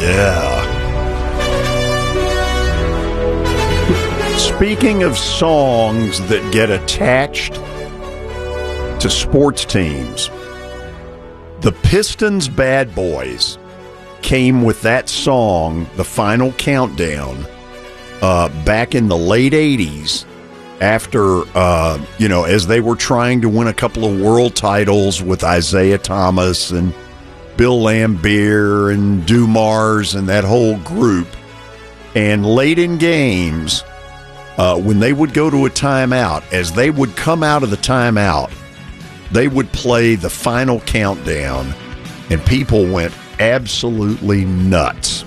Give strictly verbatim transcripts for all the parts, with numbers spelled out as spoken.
Yeah. Speaking of songs that get attached to sports teams, the Pistons Bad Boys came with that song, The Final Countdown, uh, back in the late eighties after, uh, you know, as they were trying to win a couple of world titles with Isaiah Thomas and Bill Laimbeer and Dumars and that whole group. And late in games, uh, when they would go to a timeout, as they would come out of the timeout, they would play The Final Countdown, and people went absolutely nuts.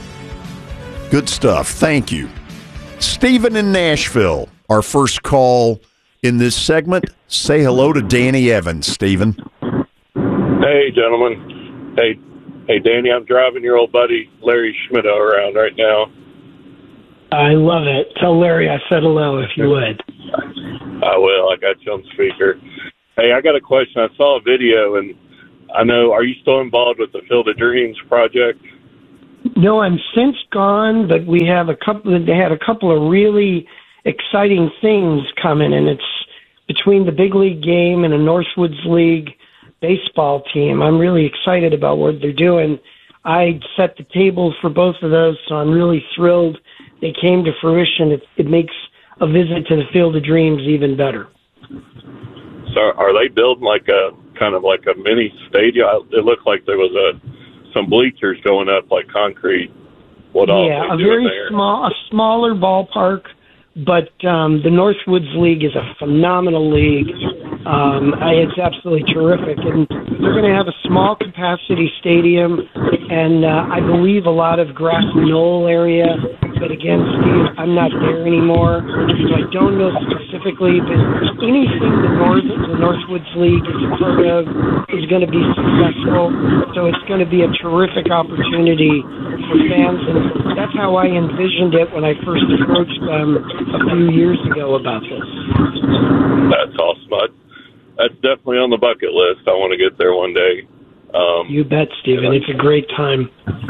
Good stuff. Thank you. Stephen in Nashville, our first call in this segment. Say hello to Danny Evans, Stephen. Hey, gentlemen. Hey, hey, Danny, I'm driving your old buddy Larry Schmidt around right now. I love it. Tell Larry I said hello if you would. I will. I got you on speaker. Hey, I got a question. I saw a video, and I know, are you still involved with the Field of Dreams project? No, I'm since gone, but we have a couple. They had a couple of really exciting things coming, and it's between the big league game and a Northwoods League baseball team. I'm really excited about what they're doing. I set the tables for both of those, so I'm really thrilled they came to fruition. It, it makes a visit to the Field of Dreams even better. So are they building like a kind of like a mini stadium? It looked like there was a some bleachers going up like concrete. What all? Yeah, a very there? small, a smaller ballpark. But um, the Northwoods League is a phenomenal league. Um, I, it's absolutely terrific. And they're going to have a small capacity stadium and uh, I believe a lot of grass knoll area. But again, Steve, I'm not there anymore, so I don't know specifically. But anything the, North, the Northwoods League is a part of is going to be successful. So it's going to be a terrific opportunity for fans. And that's how I envisioned it when I first approached them a few years ago about this. That's awesome. That's definitely on the bucket list. I want to get there one day. Um, you bet, Stephen. It's a great time.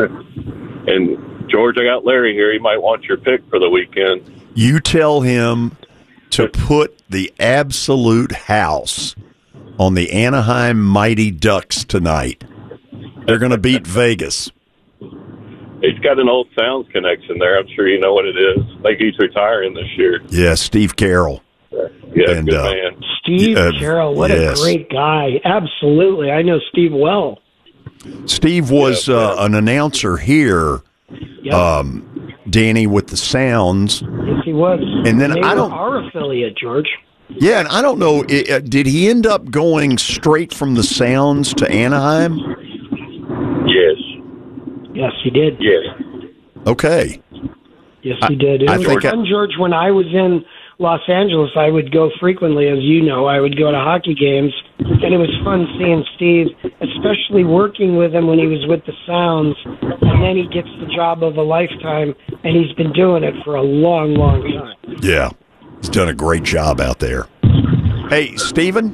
And George, I got Larry here. He might want your pick for the weekend. You tell him to put the absolute house on the Anaheim Mighty Ducks tonight. They're going to beat Vegas. He's got an old Sounds connection there. I'm sure you know what it is. Like he's retiring this year. Yeah, Steve Carroll. Yeah, and, good uh, man. Steve uh, Carroll, what yes. a great guy. Absolutely. I know Steve well. Steve was yeah, uh, an announcer here, Yep. um, Danny, with the Sounds. Yes, he was. And then they I were don't- our affiliate, George. Yeah, and I don't know, uh, did he end up going straight from the Sounds to Anaheim? Yes. Yes, he did. Yes. Okay. Yes, he did. It I was think I- fun, George. When I was in Los Angeles, I would go frequently, as you know. I would go to hockey games, and it was fun seeing Steve, especially working with him when he was with the Sounds, and then he gets the job of a lifetime, and he's been doing it for a long, long time. Yeah, he's done a great job out there. Hey, Stephen?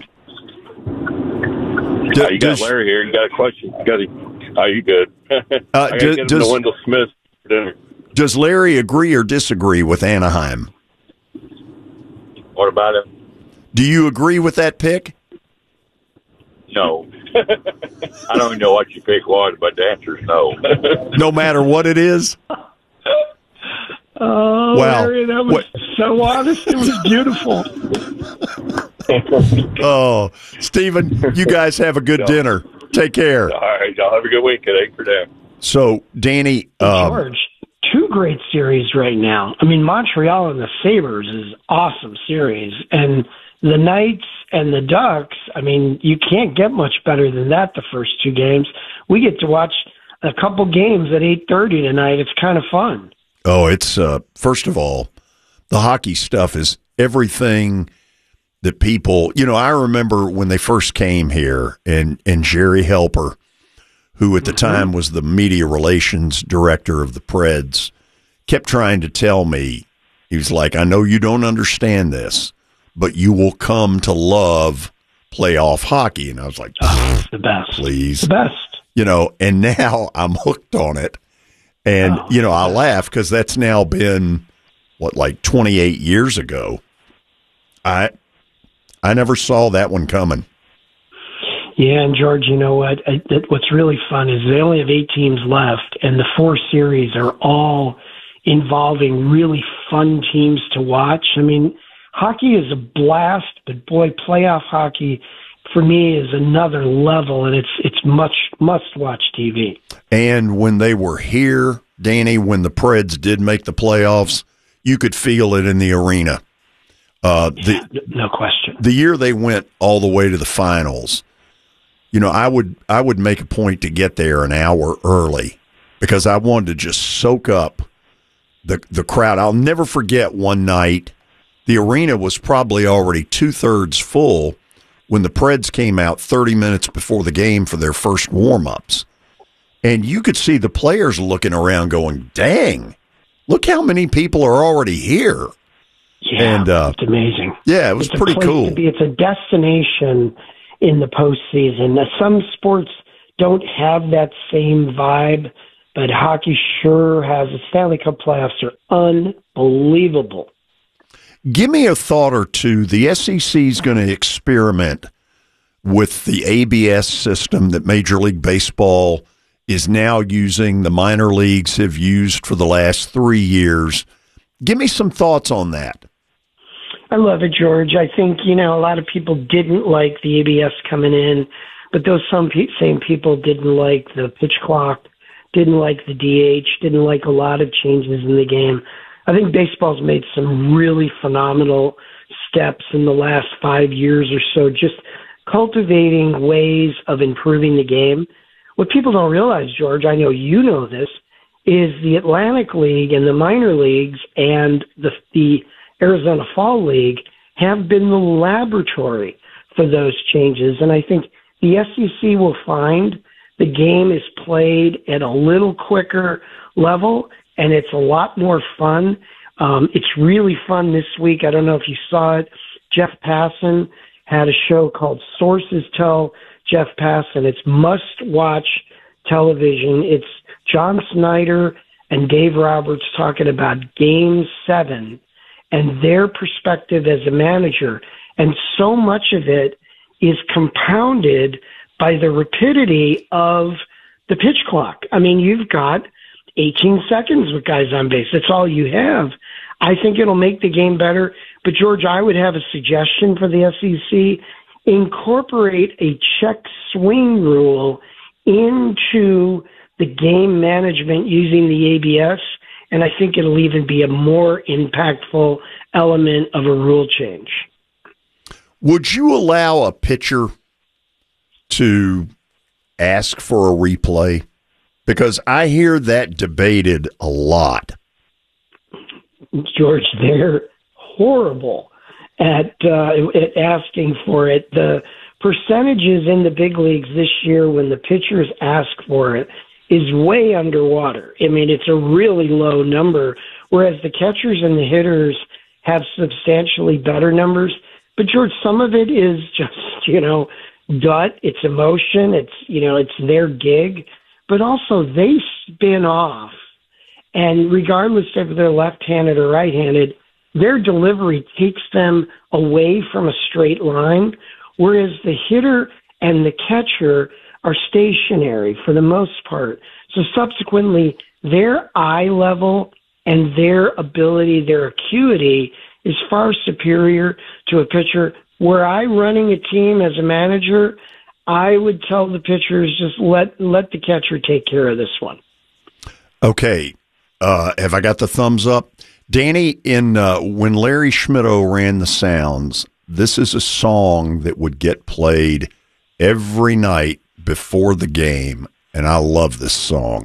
D- Uh, you got does- Larry here. You got a question? You got a, are you good? Uh, I got to do- get him does- to Wendell Smith for dinner. Does Larry agree or disagree with Anaheim? What about it? Do you agree with that pick? No. I don't even know what your pick was, but the answer is no. No matter what it is? Oh, Wow. Larry, that was What- so honest. It was beautiful. Oh, Stephen, you guys have a good No. dinner. Take care. All right, y'all have a good weekend. Eight for them. So, Danny, um, George, two great series right now. I mean, Montreal and the Sabres is awesome series. And the Knights and the Ducks, I mean, you can't get much better than that the first two games. We get to watch a couple games at eight thirty tonight. It's kind of fun. oh, it's, uh, first of all, the hockey stuff is everything that people, you know, I remember when they first came here and, and Jerry Helper, who at the time was the media relations director of the Preds, kept trying to tell me, he was like, I know you don't understand this, but you will come to love playoff hockey. And I was like, Oh, it's the best. please. The best. You know, and now I'm hooked on it. And, Oh, you know, I laugh because that's now been, what, like twenty-eight years ago. I I never saw that one coming. Yeah, and George, you know what? I, that, what's really fun is they only have eight teams left, and the four series are all involving really fun teams to watch. I mean, hockey is a blast, but boy, playoff hockey for me is another level, and it's it's much must-watch T V. And when they were here, Danny, when the Preds did make the playoffs, you could feel it in the arena. Uh, Yeah, the, no question. the year they went all the way to the finals, you know, I would I would make a point to get there an hour early because I wanted to just soak up the the crowd. I'll never forget one night, the arena was probably already two-thirds full when the Preds came out thirty minutes before the game for their first warm-ups. And you could see the players looking around going, dang, look how many people are already here. Yeah, and, uh, it's amazing. Yeah, it was It's a pretty place cool. to be. It's a destination in the postseason. Now, some sports don't have that same vibe, but hockey sure has. The Stanley Cup playoffs are unbelievable. Give me a thought or two. The S E C is going to experiment with the A B S system that Major League Baseball is now using, the minor leagues have used for the last three years. Give me some thoughts on that. I love it, George. I think, you know, a lot of people didn't like the A B S coming in, but those some pe- same people didn't like the pitch clock, didn't like the D H, didn't like a lot of changes in the game. I think baseball's made some really phenomenal steps in the last five years or so, just cultivating ways of improving the game. What people don't realize, George, I know you know this, is the Atlantic League and the minor leagues and the the Arizona Fall League have been the laboratory for those changes. And I think the S E C will find the game is played at a little quicker level, and it's a lot more fun. Um, it's really fun this week. I don't know if you saw it. Jeff Passan had a show called Sources Tell Jeff Passan. It's must-watch television. It's John Snyder and Dave Roberts talking about Game seven and their perspective as a manager. And so much of it is compounded by the rapidity of the pitch clock. I mean, you've got eighteen seconds with guys on base. That's all you have. I think it'll make the game better. But, George, I would have a suggestion for the S E C. Incorporate a check swing rule into the game management using the A B S, and I think it'll even be a more impactful element of a rule change. Would you allow a pitcher to ask for a replay? Because I hear that debated a lot. George, they're horrible at, uh, at asking for it. The percentages in the big leagues this year when the pitchers ask for it is way underwater. I mean, it's a really low number, whereas the catchers and the hitters have substantially better numbers. But, George, some of it is just, you know, gut. It's emotion. It's, you know, it's their gig. But also they spin off. And regardless if they're left-handed or right-handed, their delivery takes them away from a straight line, whereas the hitter and the catcher are stationary for the most part. So subsequently, their eye level and their ability, their acuity is far superior to a pitcher. Were I running a team as a manager, I would tell the pitchers, just let let the catcher take care of this one. Okay. Uh, have I got the thumbs up? Danny, in uh, when Larry Schmittou ran the Sounds, this is a song that would get played every night before the game, and I love this song.